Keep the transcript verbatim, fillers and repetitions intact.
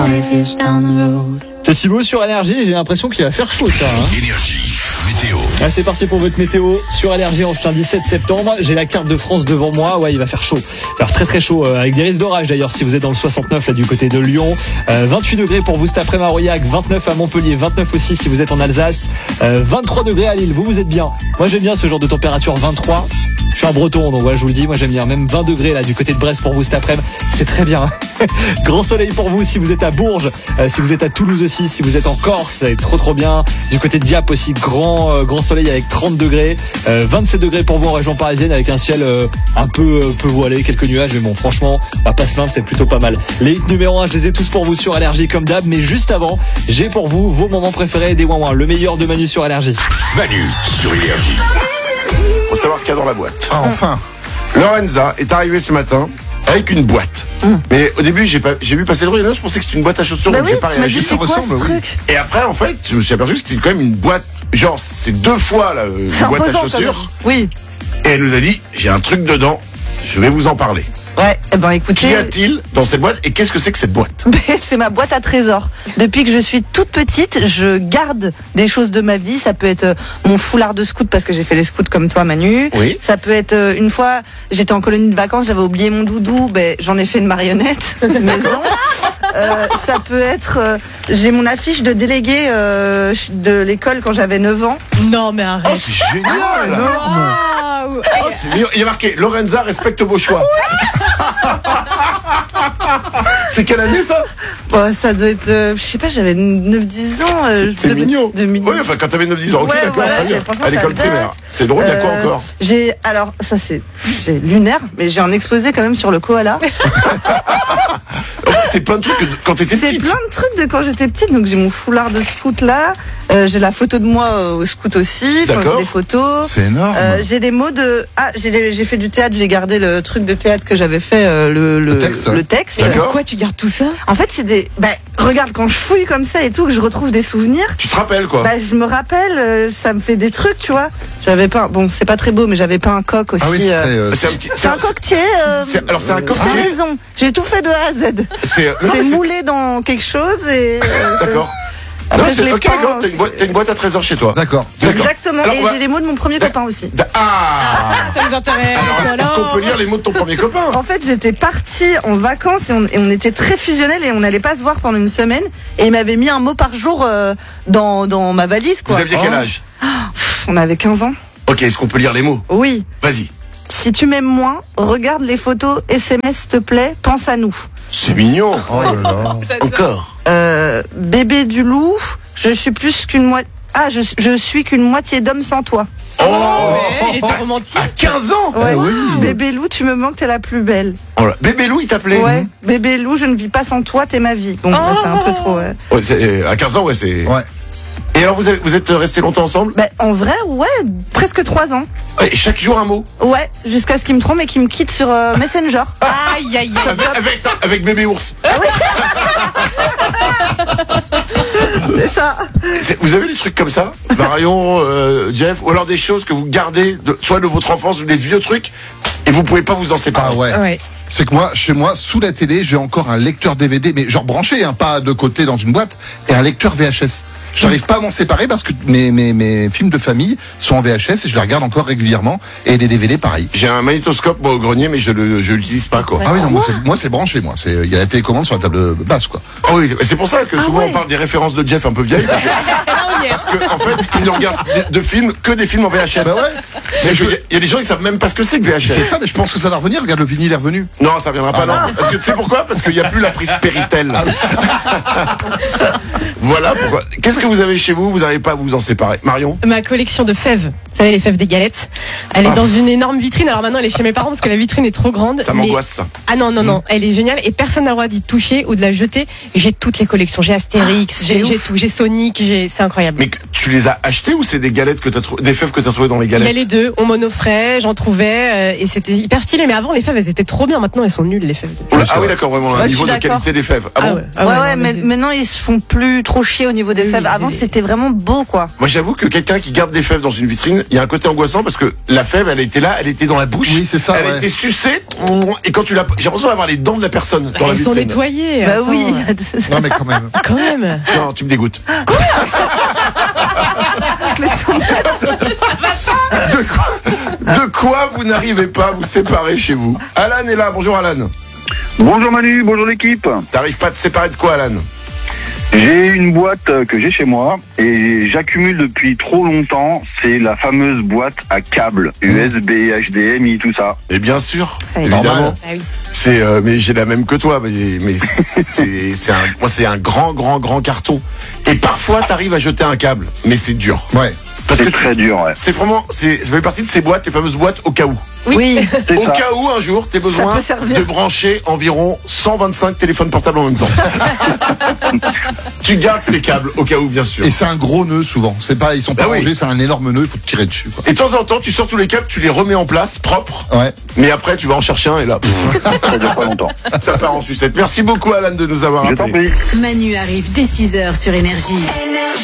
five years down the road. C'est Thibaut sur Énergie, j'ai l'impression qu'il va faire chaud ça. Hein. Énergie, météo. Ah, c'est parti pour votre météo sur Énergie en ce lundi sept septembre. J'ai la carte de France devant moi. Ouais, il va faire chaud. Il va faire très très chaud euh, avec des risques d'orage d'ailleurs si vous êtes dans le soixante-neuf là du côté de Lyon. Euh, vingt-huit degrés pour vous cet après-midi à Aurillac, vingt-neuf à Montpellier, vingt-neuf aussi si vous êtes en Alsace. Euh, vingt-trois degrés à Lille. Vous, vous êtes bien. Moi, j'aime bien ce genre de température, vingt-trois. Je suis un breton, donc ouais, je vous le dis, moi j'aime bien. Même vingt degrés là du côté de Brest pour vous cet après-midi. C'est très bien. Grand soleil pour vous si vous êtes à Bourges, euh, si vous êtes à Toulouse aussi, si vous êtes en Corse, ça va être trop trop bien. Du côté de Dieppe aussi, grand euh, grand soleil avec trente degrés, euh, vingt-sept degrés pour vous en région parisienne avec un ciel euh, un peu euh, peu voilé, quelques nuages, mais bon franchement, on va pas se plaindre, c'est plutôt pas mal. Les hits numéro un, je les ai tous pour vous sur Énergie comme d'hab, mais juste avant, j'ai pour vous vos moments préférés des ouin-ouin, le meilleur de Manu sur Énergie. Manu sur Énergie. Faut savoir ce qu'il y a dans la boîte. Ah, enfin. Lorenza est arrivée ce matin avec une boîte. Mmh. Mais au début, j'ai, pas, j'ai vu passer le bruit. Là, je pensais que c'était une boîte à chaussures. Bah donc oui, j'ai pas tu m'as réagi. dit, Ça c'est quoi, ressemble, ce oui. truc ? Et après, en fait, je me suis aperçu que c'était quand même une boîte. Genre, c'est deux fois là, une C'est boîte imposant, à chaussures. Oui. Et elle nous a dit, j'ai un truc dedans. Je vais vous en parler. Ouais, eh ben écoutez. Qu'y a-t-il dans cette boîte et qu'est-ce que c'est que cette boîte ? C'est ma boîte à trésors. Depuis que je suis toute petite, je garde des choses de ma vie. Ça peut être euh, mon foulard de scout parce que j'ai fait les scouts comme toi, Manu. Oui. Ça peut être euh, une fois, j'étais en colonie de vacances, j'avais oublié mon doudou, ben j'en ai fait une marionnette maison. Euh, ça peut être, euh, j'ai mon affiche de délégué euh, de l'école quand j'avais neuf ans. Non mais arrête. Oh, c'est génial. énorme. Waouh. Oh, c'est mignon. Il y a marqué Lorenza respecte vos choix. C'est quelle année ça ? Bon, ça doit être, euh, je sais pas, j'avais neuf dix ans. euh, C'est de- mignon. de- de- Oui, enfin quand t'avais neuf dix ans, ok, Ouais, d'accord, voilà, très bien. c'est- franchement, À l'école ça date. primaire. C'est drôle, il y a quoi Euh, encore ? J'ai, alors, ça c'est, c'est lunaire, mais j'ai un exposé quand même sur le koala. C'est plein de trucs que quand t'étais C'est petite. plein de trucs de quand j'étais petite. Donc j'ai mon foulard de scout là. Euh, j'ai la photo de moi euh, au scout aussi. Enfin, D'accord. j'ai des photos. C'est énorme. Euh, j'ai des mots de. Ah, j'ai, des- j'ai fait du théâtre. J'ai gardé le truc de théâtre que j'avais fait. euh, le, le, Le texte. le texte. D'accord. Pourquoi tu gardes tout ça? En fait, c'est des. Bah, regarde, quand je fouille comme ça et tout, que je retrouve des souvenirs. Tu te rappelles quoi ? Bah, je me rappelle, euh, ça me fait des trucs, tu vois. J'avais pas. Bon, c'est pas très beau, mais j'avais pas un coq aussi. Ah oui, c'est euh, très. euh, C'est un petit. C'est un coquetier. Euh, c'est- alors c'est un T'as coquetier. raison. J'ai tout fait de A à Z. C'est. non, C'est mais c'est- moulé dans quelque chose et. euh, D'accord. Après, Non, je c'est l'ai ok, peint, d'accord. T'as une, boîte, t'as une boîte à trésors chez toi. D'accord. D'accord. Exactement. Alors, et on va- j'ai les mots de mon premier copain aussi. Da- Ah, Ça nous intéresse. alors, est-ce qu'on peut lire les mots de ton premier copain ? En fait, j'étais partie en vacances et on, et on était très fusionnels et on n'allait pas se voir pendant une semaine. Et il m'avait mis un mot par jour euh, dans, dans ma valise, quoi. Vous aviez quel Oh. âge ? Pff, On avait quinze ans. Ok, est-ce qu'on peut lire les mots ? Oui. Vas-y. Si tu m'aimes moins, regarde les photos S M S, s'il te plaît, pense à nous. C'est mignon. Oh là là. Encore. Euh, bébé du loup, je suis plus qu'une moitié. Ah, je, je suis qu'une moitié d'homme sans toi. Oh, Ouais, il était romantique. à quinze ans. Ouais. oui. Bébé loup, tu me manques, t'es la plus belle. Oh là. Bébé Lou, il t'appelait. Ouais. Bébé loup, je ne vis pas sans toi, t'es ma vie. Bon, bah, c'est un peu trop. ouais. Ouais, c'est- à quinze ans, ouais, c'est. Ouais. Et alors, vous, avez- vous êtes restés longtemps ensemble ? Bah, en vrai, ouais, presque trois ans. Et chaque jour un mot. Ouais, jusqu'à ce qu'il me trompe et qu'il me quitte sur euh, Messenger. Aïe aïe aïe. Avec, avec, avec bébé ours. C'est ça. C'est- Vous avez des trucs comme ça, Marion, euh, Jeff, ou alors des choses que vous gardez, de, soit de votre enfance ou des vieux trucs, et vous pouvez pas vous en séparer. Ah ouais. Ouais. C'est que moi, chez moi, sous la télé, j'ai encore un lecteur D V D, mais genre branché, hein, pas de côté dans une boîte, et un lecteur V H S. J'arrive pas à m'en séparer parce que mes, mes, mes films de famille sont en V H S et je les regarde encore régulièrement, et des D V D pareil. J'ai un magnétoscope moi, au grenier, mais je le, je l'utilise pas quoi. Ah oui, non, moi c'est, moi c'est branché, moi. C'est, il y a la télécommande sur la table basse, quoi. Ah oui, c'est pour ça que souvent ouais. on parle des références de Jeff un peu vieilles, parce que, parce que, en fait, il ne regarde de films que des films en V H S. Bah ouais. C'est que Il y a des gens qui savent même pas ce que c'est que V H C'est S. ça, mais je pense que ça va revenir. Regarde, le vinyle est revenu. Non, ça viendra pas, Ah, non. non. Parce que tu sais pourquoi ? Parce qu'il n'y a plus la prise Péritel. Voilà pourquoi. Qu'est-ce que vous avez chez vous ? Vous n'arrivez pas à vous en séparer. Marion ? Ma collection de fèves, vous savez les fèves des galettes, elle est Ah. dans une énorme vitrine. Alors maintenant elle est chez mes parents parce que la vitrine est trop grande. Ça mais- m'angoisse, ça. Ah non non non, elle est géniale et personne n'a le droit d'y toucher ou de la jeter. J'ai toutes les collections, j'ai Astérix, j'ai, j'ai tout, j'ai Sonic, j'ai... c'est incroyable. Mais que- tu les as achetées ou c'est des galettes que t'as trou- des fèves que t'as trouvées dans les Il y a galettes? les deux, on monofrais, j'en trouvais, euh, et c'était hyper stylé. Mais avant, les fèves, elles étaient trop bien. Maintenant, elles sont nulles, les fèves. Oh là, ah oui, d'accord, vraiment, Ouais, un je niveau suis de d'accord. qualité des fèves. Ah bon? ouais, ah Ouais, ouais, ouais, non, mais mais- maintenant ils se font plus trop chier au niveau des Oui, fèves. oui, Avant, oui. c'était vraiment beau, quoi. Moi, j'avoue que quelqu'un qui garde des fèves dans une vitrine, il y a un côté angoissant parce que la fève, elle était là, elle était dans la bouche. Oui, c'est ça, Elle ouais. était sucée, et quand tu l'as, j'ai l'impression d'avoir les dents de la personne dans la Elles sont vitrine. nettoyées. Bah attends. oui. Non, mais quand même. Quand même. Non, tu me dégoûtes. de quoi, de quoi vous n'arrivez pas à vous séparer chez vous? Alan est là. Bonjour Alan. Bonjour Manu, bonjour l'équipe. T'arrives pas à te séparer de quoi, Alan? J'ai une boîte euh, que j'ai chez moi et j'accumule depuis trop longtemps. C'est la fameuse boîte à câbles U S B, H D M I, tout ça. Et bien sûr, Ouais, évidemment. normal. Ah oui. C'est, euh, mais j'ai la même que toi. Mais, mais c'est, c'est un, moi, c'est un grand, grand, grand carton. Et parfois, t'arrives à jeter un câble, mais c'est dur. Ouais. Parce que C'est tu- très dur, ouais. c'est vraiment, c'est, ça fait partie de ces boîtes, les fameuses boîtes au cas où. Oui. C'est Au ça. cas où un jour, t'aies besoin peut servir. de brancher environ cent vingt-cinq téléphones portables en même temps. Tu gardes ces câbles au cas où, bien sûr. Et c'est un gros nœud souvent. C'est pas, ils sont pas Bah oui. rangés, c'est un énorme nœud, il faut te tirer dessus, quoi. Et de temps en temps, tu sors tous les câbles, tu les remets en place, propres. Ouais. Mais après, tu vas en chercher un et là, pff, Ça dure pas longtemps. ça part en sucette. Merci beaucoup, Alan, de nous avoir Je t'en appelé. prie. Manu arrive dès six heures sur Énergie.